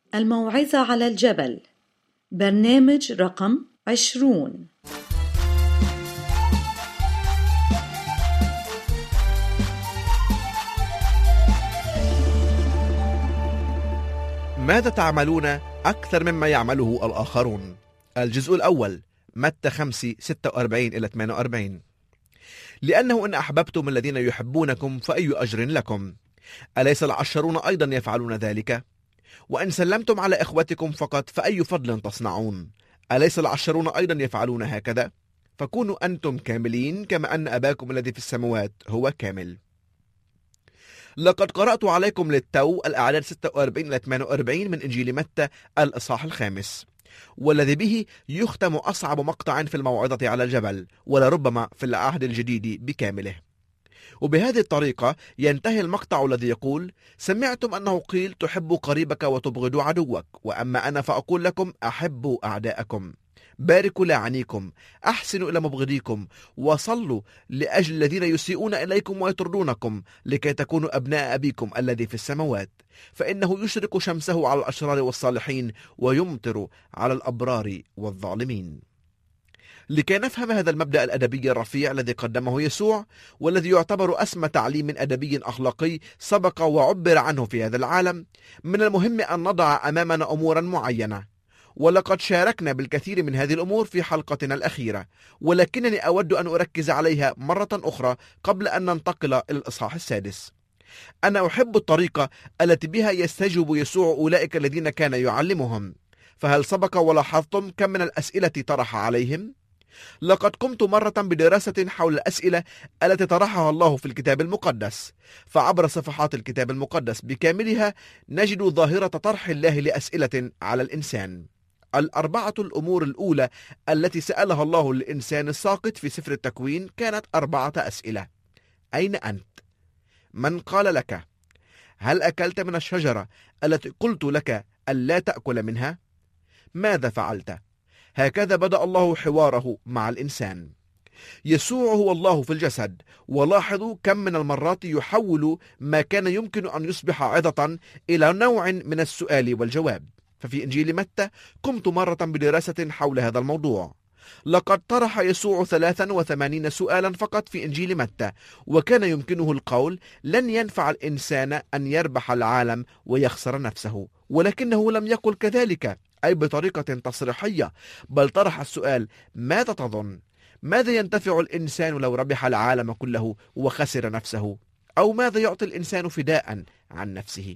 الموعظة على الجبل، برنامج رقم 20. ماذا تعملون أكثر مما يعمله الآخرون؟ الجزء الأول، متى 5:46-48. لأنه إن أحببتم الذين يحبونكم فأي أجر لكم؟ أليس العشرون أيضا يفعلون ذلك؟ وإن سلمتم على إخوتكم فقط فأي فضل تصنعون؟ أليس العشرون أيضا يفعلون هكذا؟ فكونوا أنتم كاملين كما أن أباكم الذي في السماوات هو كامل. لقد قرأت عليكم للتو الأعداد 46-48 من إنجيل متى الإصحاح 5، والذي به يختم أصعب مقطع في الموعظة على الجبل، ولربما في العهد الجديد بكامله. وبهذه الطريقة ينتهي المقطع الذي يقول: سمعتم أنه قيل تحب قريبك وتبغض عدوك، وأما أنا فأقول لكم أحبوا أعداءكم، باركوا لاعنيكم، أحسنوا إلى مبغضيكم، وصلوا لأجل الذين يسيئون إليكم ويطردونكم، لكي تكونوا أبناء أبيكم الذي في السماوات، فإنه يشرق شمسه على الأشرار والصالحين ويمطر على الأبرار والظالمين. لكي نفهم هذا المبدأ الأدبي الرفيع الذي قدمه يسوع، والذي يعتبر أسمى تعليم أدبي أخلاقي سبق وعبر عنه في هذا العالم، من المهم أن نضع أمامنا أمورا معينة، ولقد شاركنا بالكثير من هذه الأمور في حلقتنا الأخيرة، ولكنني أود أن أركز عليها مرة أخرى قبل أن ننتقل إلى الإصحاح 6. أنا أحب الطريقة التي بها يستجوب يسوع أولئك الذين كان يعلمهم. فهل سبق ولاحظتم كم من الأسئلة طرح عليهم؟ لقد قمت مرة بدراسة حول الأسئلة التي طرحها الله في الكتاب المقدس، فعبر صفحات الكتاب المقدس بكاملها نجد ظاهرة طرح الله لأسئلة على الإنسان. 4 الأمور الأولى التي سألها الله للإنسان الساقط في سفر التكوين كانت 4 أسئلة: أين أنت؟ من قال لك؟ هل أكلت من الشجرة التي قلت لك ألا تأكل منها؟ ماذا فعلت؟ هكذا بدأ الله حواره مع الإنسان. يسوع هو الله في الجسد، ولاحظوا كم من المرات يحول ما كان يمكن أن يصبح عظة إلى نوع من السؤال والجواب. ففي إنجيل متى قمت مرة بدراسة حول هذا الموضوع. لقد طرح يسوع 83 سؤالا فقط في إنجيل متى، وكان يمكنه القول: لن ينفع الإنسان أن يربح العالم ويخسر نفسه، ولكنه لم يقل كذلك أي بطريقة تصريحية، بل طرح السؤال: ماذا تظن؟ ماذا ينتفع الإنسان لو ربح العالم كله وخسر نفسه؟ أو ماذا يعطي الإنسان فداء عن نفسه؟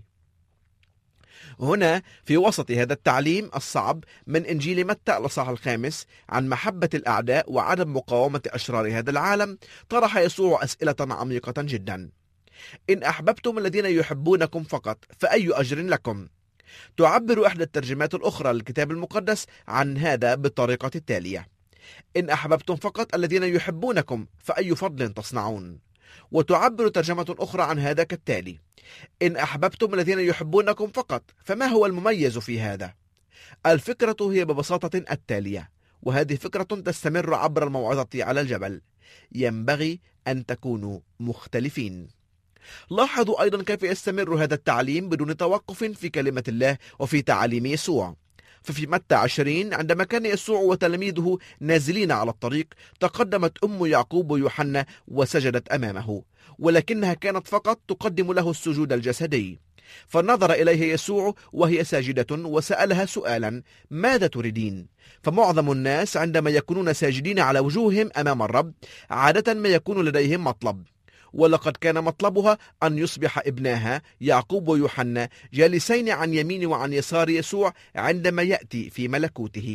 هنا في وسط هذا التعليم الصعب من إنجيل متى الإصحاح 5 عن محبة الأعداء وعدم مقاومة أشرار هذا العالم، طرح يسوع أسئلة عميقة جدا. إن أحببتم الذين يحبونكم فقط فأي أجر لكم؟ تعبر إحدى الترجمات الأخرى للكتاب المقدس عن هذا بالطريقة التالية: إن أحببتم فقط الذين يحبونكم فأي فضل تصنعون. وتعبر ترجمة أخرى عن هذا كالتالي: إن أحببتم الذين يحبونكم فقط فما هو المميز في هذا؟ الفكرة هي ببساطة التالية، وهذه فكرة تستمر عبر الموعظة على الجبل: ينبغي أن تكونوا مختلفين. لاحظوا أيضا كيف يستمر هذا التعليم بدون توقف في كلمة الله وفي تعاليم يسوع. ففي متى 20 عندما كان يسوع وتلاميذه نازلين على الطريق، تقدمت أم يعقوب ويوحنا وسجدت أمامه، ولكنها كانت فقط تقدم له السجود الجسدي. فنظر إليها يسوع وهي ساجدة وسألها سؤالا: ماذا تريدين؟ فمعظم الناس عندما يكونون ساجدين على وجوههم أمام الرب عادة ما يكون لديهم مطلب، ولقد كان مطلبها أن يصبح ابناها يعقوب ويوحنا جالسين عن يمين وعن يسار يسوع عندما يأتي في ملكوته.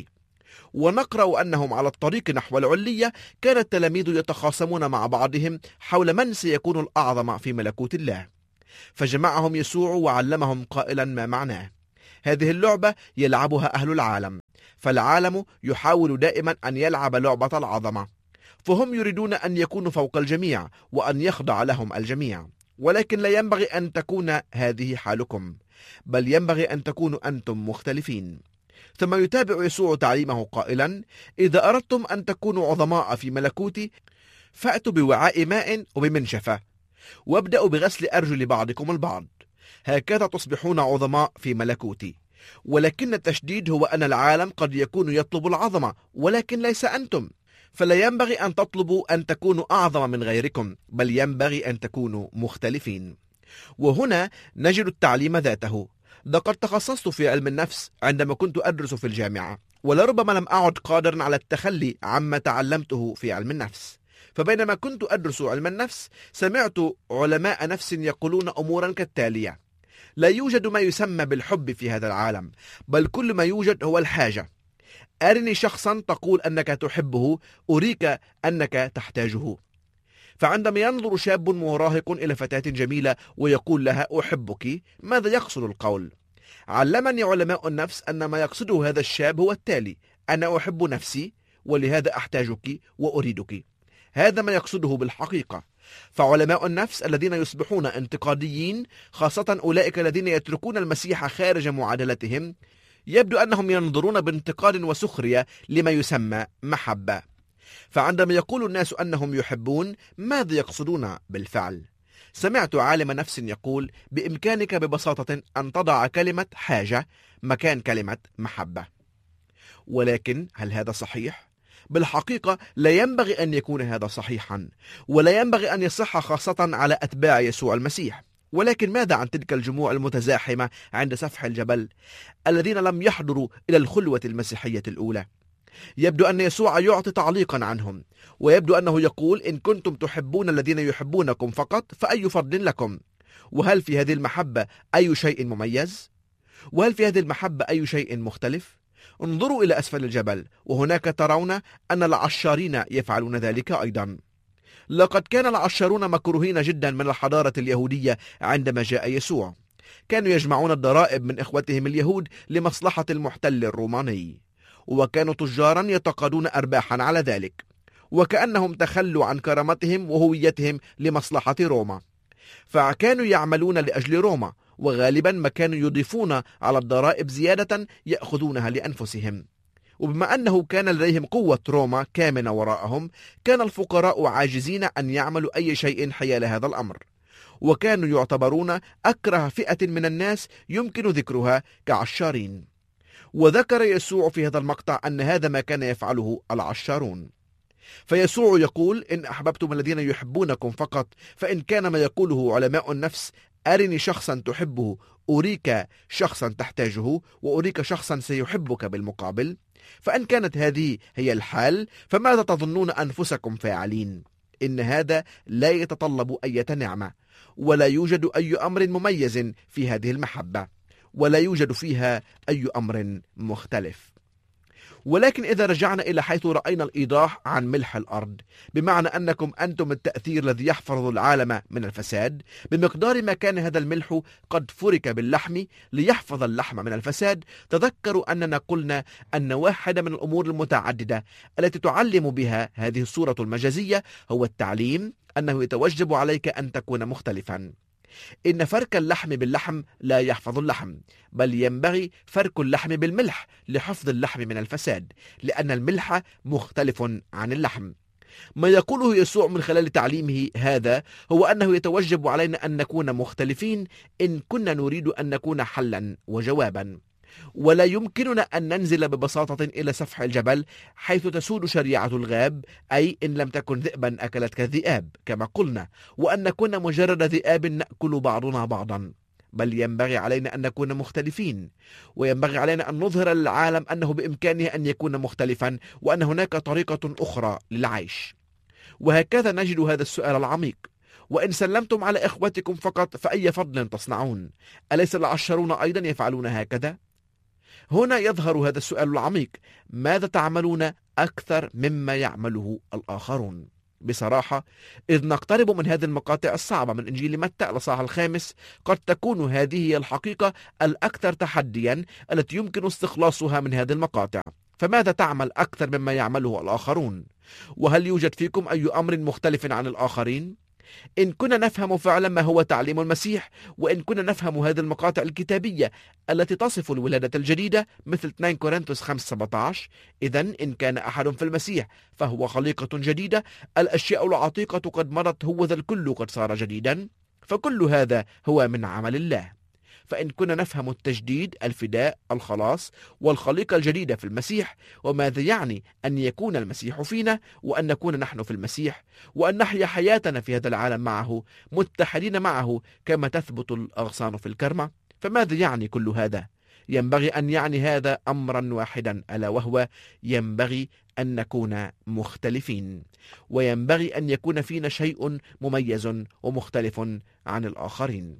ونقرأ أنهم على الطريق نحو العلية كان التلاميذ يتخاصمون مع بعضهم حول من سيكون الأعظم في ملكوت الله، فجمعهم يسوع وعلمهم قائلا ما معناه: هذه اللعبة يلعبها أهل العالم، فالعالم يحاول دائما أن يلعب لعبة العظمة، فهم يريدون أن يكونوا فوق الجميع وأن يخضع لهم الجميع، ولكن لا ينبغي أن تكون هذه حالكم، بل ينبغي أن تكونوا أنتم مختلفين. ثم يتابع يسوع تعليمه قائلا: إذا أردتم أن تكونوا عظماء في ملكوتي فأتوا بوعاء ماء وبمنشفة، وابدأوا بغسل أرجل بعضكم البعض، هكذا تصبحون عظماء في ملكوتي. ولكن التشديد هو أن العالم قد يكون يطلب العظمة ولكن ليس أنتم، فلا ينبغي أن تطلبوا أن تكونوا أعظم من غيركم، بل ينبغي أن تكونوا مختلفين. وهنا نجد التعليم ذاته. لقد تخصصت في علم النفس عندما كنت أدرس في الجامعة، ولربما لم أعد قادرا على التخلي عما تعلمته في علم النفس. فبينما كنت أدرس علم النفس سمعت علماء نفس يقولون أمورا كالتالية: لا يوجد ما يسمى بالحب في هذا العالم، بل كل ما يوجد هو الحاجة. أرني شخصا تقول أنك تحبه، أريك أنك تحتاجه. فعندما ينظر شاب مراهق إلى فتاة جميلة ويقول لها أحبك، ماذا يقصد القول؟ علمني علماء النفس أن ما يقصده هذا الشاب هو التالي: أنا أحب نفسي ولهذا أحتاجك وأريدك. هذا ما يقصده بالحقيقة. فعلماء النفس الذين يصبحون انتقاديين، خاصة أولئك الذين يتركون المسيح خارج معادلتهم، يبدو أنهم ينظرون بانتقاد وسخرية لما يسمى محبة. فعندما يقول الناس أنهم يحبون، ماذا يقصدون بالفعل؟ سمعت عالم نفس يقول: بإمكانك ببساطة أن تضع كلمة حاجة مكان كلمة محبة. ولكن هل هذا صحيح؟ بالحقيقة لا ينبغي أن يكون هذا صحيحا، ولا ينبغي أن يصح خاصة على أتباع يسوع المسيح. ولكن ماذا عن تلك الجموع المتزاحمة عند سفح الجبل الذين لم يحضروا إلى الخلوة المسيحية الأولى؟ يبدو أن يسوع يعطي تعليقا عنهم، ويبدو أنه يقول: إن كنتم تحبون الذين يحبونكم فقط فأي فضل لكم؟ وهل في هذه المحبة أي شيء مميز؟ وهل في هذه المحبة أي شيء مختلف؟ انظروا إلى أسفل الجبل، وهناك ترون أن العشارين يفعلون ذلك أيضا. لقد كان العشارون مكروهين جدا من الحضارة اليهودية عندما جاء يسوع. كانوا يجمعون الضرائب من إخوتهم اليهود لمصلحة المحتل الروماني، وكانوا تجارا يتقاضون أرباحا على ذلك، وكأنهم تخلوا عن كرامتهم وهويتهم لمصلحة روما. فكانوا يعملون لأجل روما، وغالبا ما كانوا يضيفون على الضرائب زيادة يأخذونها لأنفسهم. وبما أنه كان لديهم قوة روما كامنة وراءهم، كان الفقراء عاجزين أن يعملوا أي شيء حيال هذا الأمر، وكانوا يعتبرون أكره فئة من الناس يمكن ذكرها كعشارين. وذكر يسوع في هذا المقطع أن هذا ما كان يفعله العشارون. فيسوع يقول: إن أحببتم الذين يحبونكم فقط، فإن كان ما يقوله علماء النفس: أرني شخصا تحبه، أريك شخصا تحتاجه، وأريك شخصا سيحبك بالمقابل، فإن كانت هذه هي الحال، فماذا تظنون أنفسكم فاعلين؟ إن هذا لا يتطلب أي نعمة، ولا يوجد أي أمر مميز في هذه المحبة، ولا يوجد فيها أي أمر مختلف. ولكن إذا رجعنا إلى حيث رأينا الإيضاح عن ملح الأرض، بمعنى أنكم أنتم التأثير الذي يحفظ العالم من الفساد، بمقدار ما كان هذا الملح قد فرك باللحم ليحفظ اللحم من الفساد، تذكروا أننا قلنا أن واحدة من الأمور المتعددة التي تعلم بها هذه الصورة المجازية هو التعليم أنه يتوجب عليك أن تكون مختلفا. إن فرك اللحم باللحم لا يحفظ اللحم، بل ينبغي فرك اللحم بالملح لحفظ اللحم من الفساد، لأن الملح مختلف عن اللحم. ما يقوله يسوع من خلال تعليمه هذا هو أنه يتوجب علينا أن نكون مختلفين إن كنا نريد أن نكون حلا وجوابا. ولا يمكننا أن ننزل ببساطة إلى سفح الجبل حيث تسود شريعة الغاب، أي إن لم تكن ذئبا أكلتك الذئاب كما قلنا، وأن نكون مجرد ذئاب نأكل بعضنا بعضا، بل ينبغي علينا أن نكون مختلفين، وينبغي علينا أن نظهر للعالم أنه بإمكانه أن يكون مختلفا، وأن هناك طريقة أخرى للعيش. وهكذا نجد هذا السؤال العميق: وإن سلمتم على إخوتكم فقط فأي فضل تصنعون؟ أليس العشرون أيضا يفعلون هكذا؟ هنا يظهر هذا السؤال العميق: ماذا تعملون أكثر مما يعمله الآخرون؟ بصراحة، إذ نقترب من هذه المقاطع الصعبة من إنجيل متى الإصحاح 5، قد تكون هذه هي الحقيقة الأكثر تحديا التي يمكن استخلاصها من هذه المقاطع. فماذا تعمل أكثر مما يعمله الآخرون؟ وهل يوجد فيكم أي أمر مختلف عن الآخرين؟ إن كنا نفهم فعلا ما هو تعليم المسيح، وإن كنا نفهم هذه المقاطع الكتابية التي تصف الولادة الجديدة مثل 2 كورنثوس 5:17، إذن إن كان أحد في المسيح فهو خليقة جديدة، الأشياء العتيقة قد مضت، هو ذا الكل قد صار جديدا. فكل هذا هو من عمل الله. فإن كنا نفهم التجديد، الفداء، الخلاص والخليقة الجديدة في المسيح، وماذا يعني أن يكون المسيح فينا وأن نكون نحن في المسيح، وأن نحيا حياتنا في هذا العالم معه متحدين معه كما تثبت الأغصان في الكرمة، فماذا يعني كل هذا؟ ينبغي أن يعني هذا أمرا واحدا، ألا وهو ينبغي أن نكون مختلفين، وينبغي أن يكون فينا شيء مميز ومختلف عن الآخرين.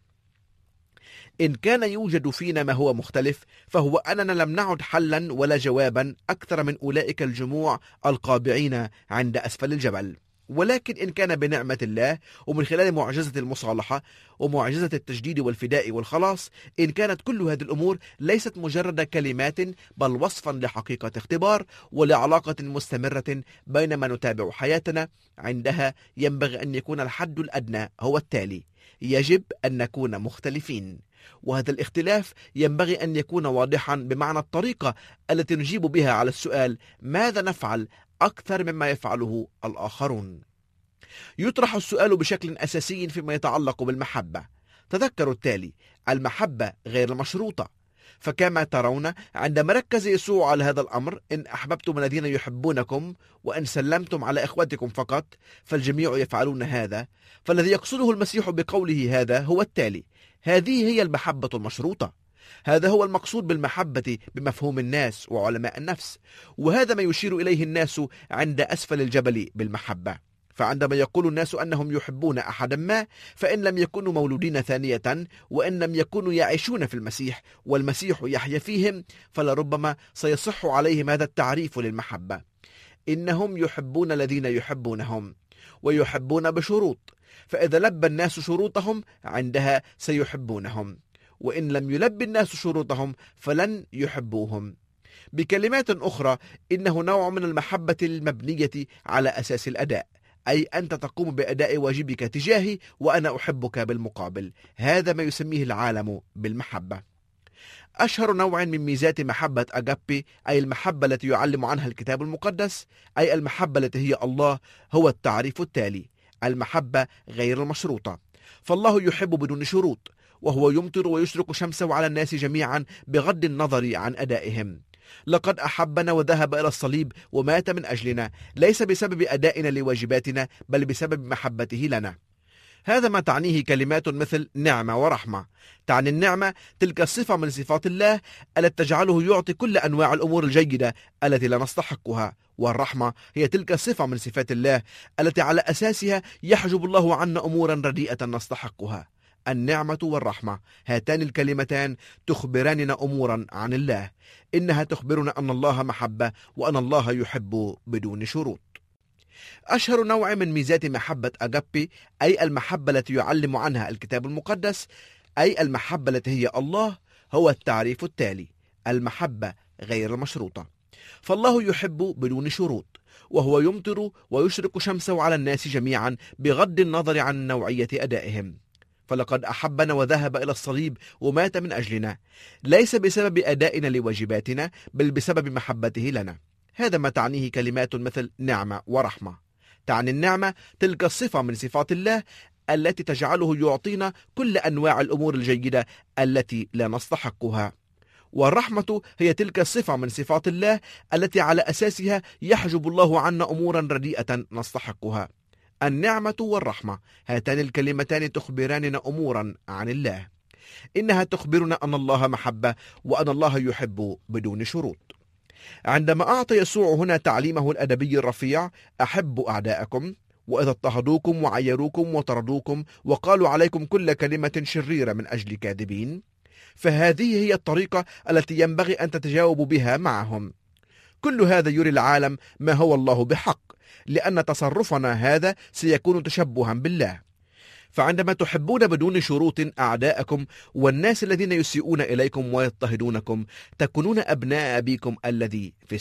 إن كان يوجد فينا ما هو مختلف، فهو أننا لم نعد حلا ولا جوابا أكثر من أولئك الجموع القابعين عند أسفل الجبل. ولكن إن كان بنعمة الله ومن خلال معجزة المصالحة ومعجزة التجديد والفداء والخلاص، إن كانت كل هذه الأمور ليست مجرد كلمات بل وصفا لحقيقة اختبار ولعلاقة مستمرة بينما نتابع حياتنا، عندها ينبغي أن يكون الحد الأدنى هو التالي: يجب أن نكون مختلفين. وهذا الاختلاف ينبغي أن يكون واضحا بمعنى الطريقة التي نجيب بها على السؤال ماذا نفعل أكثر مما يفعله الآخرون. يطرح السؤال بشكل أساسي فيما يتعلق بالمحبة. تذكروا التالي: المحبة غير المشروطة. فكما ترون عندما ركز يسوع على هذا الأمر: إن أحببتم الذين يحبونكم وإن سلمتم على إخوتكم فقط فالجميع يفعلون هذا، فالذي يقصده المسيح بقوله هذا هو التالي: هذه هي المحبة المشروطة. هذا هو المقصود بالمحبة بمفهوم الناس وعلماء النفس، وهذا ما يشير إليه الناس عند أسفل الجبل بالمحبة. فعندما يقول الناس أنهم يحبون أحدا ما، فإن لم يكونوا مولودين ثانية وإن لم يكونوا يعيشون في المسيح والمسيح يحيا فيهم، فلربما سيصح عليهم هذا التعريف للمحبة: إنهم يحبون الذين يحبونهم، ويحبون بشروط، فإذا لبى الناس شروطهم عندها سيحبونهم، وإن لم يلبي الناس شروطهم فلن يحبوهم. بكلمات أخرى، إنه نوع من المحبة المبنية على أساس الأداء، أي أنت تقوم بأداء واجبك تجاهي وأنا أحبك بالمقابل. هذا ما يسميه العالم بالمحبة. أشهر نوع من ميزات محبة أغابي، أي المحبة التي يعلم عنها الكتاب المقدس، أي المحبة التي هي الله، هو التعريف التالي: المحبة غير المشروطة. فالله يحب بدون شروط، وهو يمطر ويشرق شمسه على الناس جميعا بغض النظر عن أدائهم. لقد أحبنا وذهب إلى الصليب ومات من أجلنا، ليس بسبب أدائنا لواجباتنا بل بسبب محبته لنا. هذا ما تعنيه كلمات مثل نعمة ورحمة. تعني النعمة تلك الصفة من صفات الله التي تجعله يعطي كل أنواع الأمور الجيدة التي لا نستحقها، والرحمة هي تلك الصفة من صفات الله التي على أساسها يحجب الله عنا أمورا رديئة نستحقها. النعمة والرحمة، هاتان الكلمتان تخبراننا أمورا عن الله. إنها تخبرنا أن الله محبة وأن الله يحب بدون شروط. أشهر نوع من ميزات محبة أغابي، أي المحبة التي يعلم عنها الكتاب المقدس، أي المحبة التي هي الله، هو التعريف التالي: المحبة غير المشروطة. فالله يحب بدون شروط، وهو يمطر ويشرق شمسه على الناس جميعا بغض النظر عن نوعية أدائهم. فلقد أحبنا وذهب إلى الصليب ومات من أجلنا، ليس بسبب أدائنا لواجباتنا بل بسبب محبته لنا. هذا ما تعنيه كلمات مثل نعمة ورحمة. تعني النعمة تلك الصفة من صفات الله التي تجعله يعطينا كل أنواع الأمور الجيدة التي لا نستحقها، والرحمة هي تلك الصفة من صفات الله التي على أساسها يحجب الله عنا أمورا رديئة نستحقها. النعمة والرحمة، هاتان الكلمتان تخبراننا أمورا عن الله. إنها تخبرنا أن الله محبة وأن الله يحب بدون شروط. عندما أعطى يسوع هنا تعليمه الأدبي الرفيع: أحبوا أعداءكم، وإذا اضطهدوكم وعيروكم وطردوكم وقالوا عليكم كل كلمة شريرة من أجل كاذبين، فهذه هي الطريقة التي ينبغي أن تتجاوب بها معهم. كل هذا يري العالم ما هو الله بحق، لأن تصرفنا هذا سيكون تشبها بالله. فعندما تحبون بدون شروط أعداءكم والناس الذين يسيئون إليكم ويضطهدونكم، تكونون أبناء أبيكم الذي في